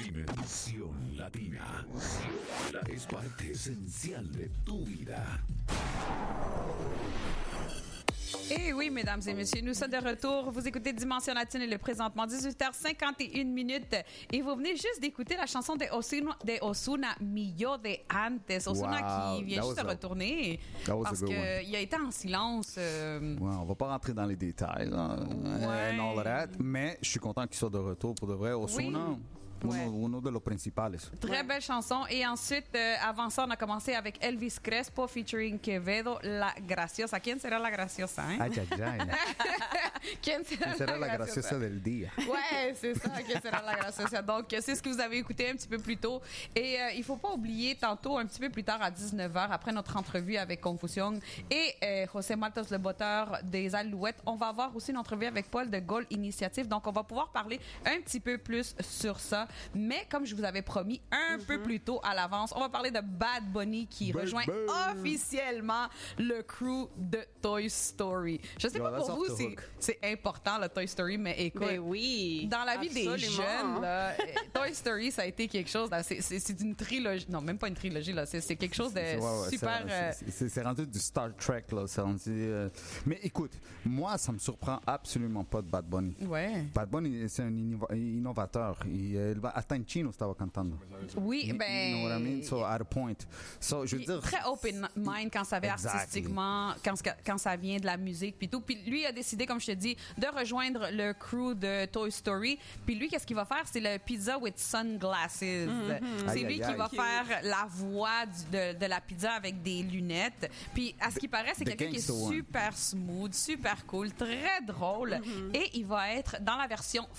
Dimensión Latina. Es parte esencial de tu vida. Et oui, mesdames et messieurs, nous sommes de retour. Vous écoutez Dimension Latine, il est présentement 18h51 et vous venez juste d'écouter la chanson de Ozuna, Millo de Antes. Ozuna qui vient juste de retourner parce qu'il a été en silence. On va pas rentrer dans les détails, and all that, mais je suis content qu'il soit de retour pour de vrai. Ozuna. Oui. Uno de los principales. Très belle chanson. Et ensuite, avant ça, on a commencé avec Elvis Crespo featuring Quevedo, La Graciosa. ¿Quién será la graciosa? Ay, ay, ay. ¿Quién será la graciosa del día? Ouais, c'est ça. ¿Quién será la graciosa? Donc, c'est ce que vous avez écouté un petit peu plus tôt. Et il faut pas oublier, tantôt, un petit peu plus tard, à 19h, après notre entrevue avec Confusion et José Matos, le botteur des Alouettes, on va avoir aussi une entrevue avec Paul de Goal Initiative. Donc, on va pouvoir parler un petit peu plus sur ça. Mais comme je vous avais promis un peu plus tôt à l'avance, on va parler de Bad Bunny qui rejoint officiellement le crew de Toy Story. Je sais pas pour vous si c'est important le Toy Story, mais écoute, oui, dans la vie absolument. des jeunes, là, Toy Story ça a été quelque chose. Là, c'est une trilogie, non même pas une trilogie là, c'est quelque chose de super. C'est rendu du Star Trek là, c'est rendu. Mais écoute, moi ça me surprend absolument pas de Bad Bunny. Ouais. Bad Bunny c'est un innovateur. Il va atteindre Chino stava cantando. Oui, ben. You know what I mean? So at a point. So je veux dire. Très open mind quand ça vient artistiquement, quand ça vient de la musique puis tout. Puis lui a décidé, comme je te dis, de rejoindre le crew de Toy Story. Puis lui, qu'est-ce qu'il va faire? C'est le Pizza with Sunglasses. C'est lui qui va faire la voix de la pizza avec des lunettes. Puis à ce qui paraît, c'est quelqu'un qui est super smooth, super cool, très drôle. Et il va être dans la version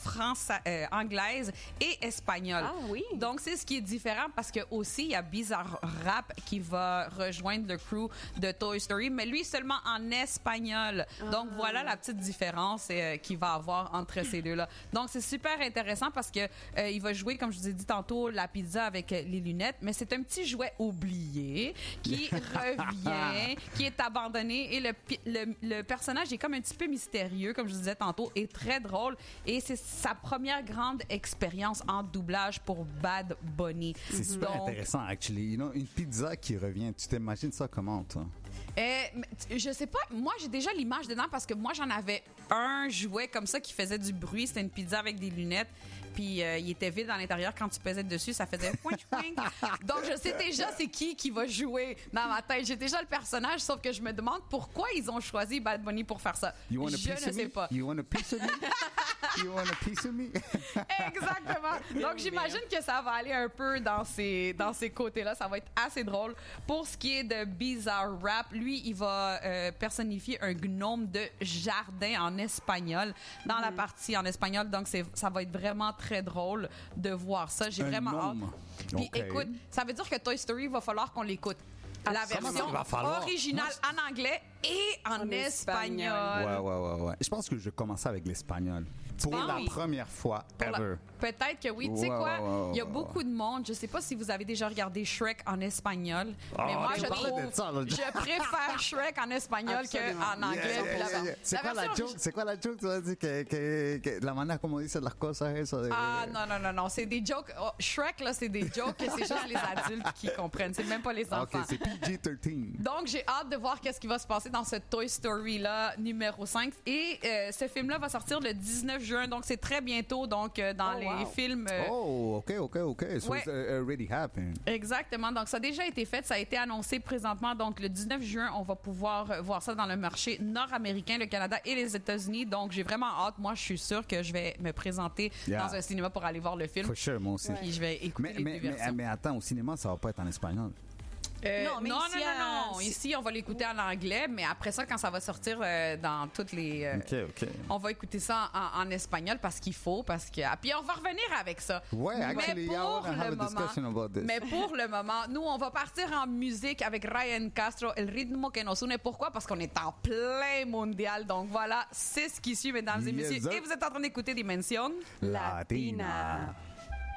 anglaise et espagnol. Ah oui. Donc c'est ce qui est différent parce que aussi il y a Bizarre Rap qui va rejoindre le crew de Toy Story, mais lui seulement en espagnol. Donc voilà la petite différence qu'il va avoir entre ces deux-là. Donc c'est super intéressant parce que il va jouer, comme je vous ai dit tantôt, la pizza avec les lunettes, mais c'est un petit jouet oublié qui revient, qui est abandonné et le personnage est comme un petit peu mystérieux, comme je vous disais tantôt, et très drôle. Et c'est sa première grande expérience en doublage pour Bad Bunny. C'est super intéressant, actually. You know, une pizza qui revient. Tu t'imagines ça comment, toi? Je sais pas. Moi, j'ai déjà l'image dedans parce que moi, j'en avais un jouet comme ça qui faisait du bruit. C'était une pizza avec des lunettes. Puis il était vide à l'intérieur. Quand tu pesais dessus, ça faisait point. Donc, je sais déjà c'est qui va jouer dans ma tête. J'ai déjà le personnage, sauf que je me demande pourquoi ils ont choisi Bad Bunny pour faire ça. Je ne sais pas. You want a piece of me? You want a piece of me? Exactement. Donc, j'imagine que ça va aller un peu dans ces côtés-là. Ça va être assez drôle. Pour ce qui est de Bizarre Rap, lui, il va personnifier un gnome de jardin en espagnol dans la partie en espagnol. Donc, ça va être vraiment très drôle de voir ça. J'ai vraiment hâte. Puis, écoute, ça veut dire que Toy Story, il va falloir qu'on l'écoute. La version originale en anglais et en espagnol. Ouais. Je pense que je vais commencer avec l'espagnol. Pour la première fois ever. Peut-être que oui. Tu sais quoi? Il y a beaucoup de monde. Je sais pas si vous avez déjà regardé Shrek en espagnol. Mais moi, je préfère Shrek en espagnol qu'en anglais. C'est quoi la joke? Tu vas dire que la manière como dicen las cosas, eso de... Ah, non. C'est des jokes. Shrek, là, c'est des jokes que c'est juste les adultes qui comprennent. C'est même pas les enfants. OK, c'est PG-13. Donc, j'ai hâte de voir qu'est-ce qui va se passer dans ce Toy Story-là, numéro 5. Et ce film-là va sortir le 19 juin. Donc, c'est très bientôt. Donc, dans les films... OK. So it's already happened. Exactement. Donc, ça a déjà été fait. Ça a été annoncé présentement. Donc, le 19 juin, on va pouvoir voir ça dans le marché nord-américain, le Canada et les États-Unis. Donc, j'ai vraiment hâte. Moi, je suis sûre que je vais me présenter dans un cinéma pour aller voir le film. For sure, moi aussi. Puis, je vais écouter les deux versions. Mais attends, au cinéma, ça va pas être en espagnol. Non. Ici, on va l'écouter en anglais, mais après ça, quand ça va sortir dans toutes les... OK. On va écouter ça en espagnol parce qu'il faut, puis on va revenir avec ça. Ouais, actually, mais pour le moment, nous, on va partir en musique avec Ryan Castro, El ritmo que nos une. Pourquoi? Parce qu'on est en plein mondial. Donc voilà, c'est ce qui suit, mesdames et messieurs. Et vous êtes en train d'écouter Dimension Latina.